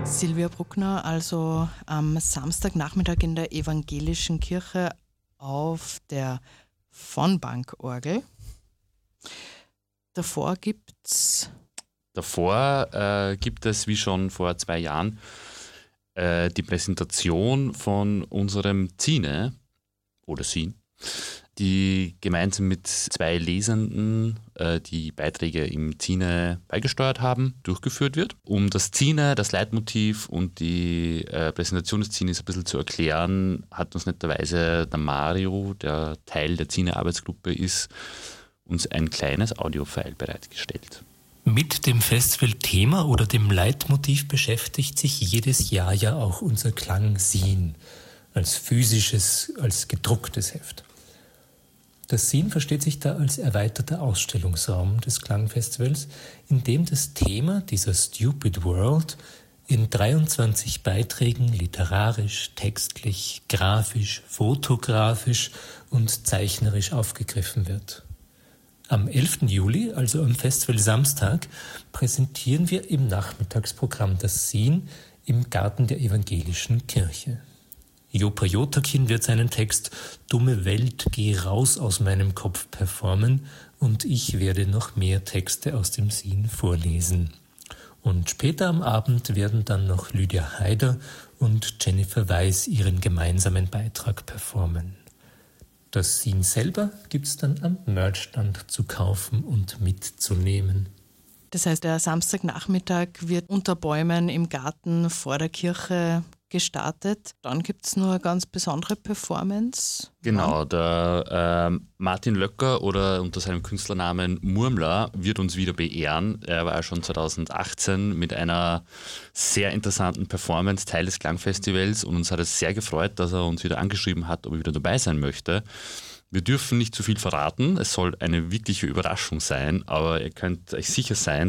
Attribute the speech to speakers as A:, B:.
A: Silvia Bruckner, also am Samstagnachmittag in der Evangelischen Kirche auf der Vonbank-Orgel. Davor gibt es, wie schon vor 2 Jahren, die Präsentation von unserem Zine oder Sin, die gemeinsam mit 2 Lesenden die Beiträge im Zine beigesteuert haben, durchgeführt wird. Um das Zine, das Leitmotiv und die Präsentation des Zines ein bisschen zu erklären, hat uns netterweise der Mario, der Teil der Zine-Arbeitsgruppe ist, uns ein kleines Audiofile bereitgestellt.
B: Mit dem Festivalthema oder dem Leitmotiv beschäftigt sich jedes Jahr ja auch unser Klangsin als physisches, als gedrucktes Heft. Das Sin versteht sich da als erweiterter Ausstellungsraum des Klangfestivals, in dem das Thema dieser Stupid World in 23 Beiträgen literarisch, textlich, grafisch, fotografisch und zeichnerisch aufgegriffen wird. Am 11. Juli, also am Festival Samstag, präsentieren wir im Nachmittagsprogramm das Sin im Garten der Evangelischen Kirche. Jopa Jotakin wird seinen Text »Dumme Welt, geh raus aus meinem Kopf« performen und ich werde noch mehr Texte aus dem Sin vorlesen. Und später am Abend werden dann noch Lydia Haider und Jennifer Weiß ihren gemeinsamen Beitrag performen. Das Sin selber gibt's dann am Merchstand zu kaufen und mitzunehmen.
A: das heißt, der Samstagnachmittag wird unter Bäumen im Garten vor der Kirche gestartet. Dann gibt es noch eine ganz besondere Performance.
C: Genau, der Martin Löcker oder unter seinem Künstlernamen Murmler wird uns wieder beehren. Er war ja schon 2018 mit einer sehr interessanten Performance Teil des Klangfestivals und uns hat es sehr gefreut, dass er uns wieder angeschrieben hat, ob er wieder dabei sein möchte. Wir dürfen nicht zu viel verraten, es soll eine wirkliche Überraschung sein, aber ihr könnt euch sicher sein,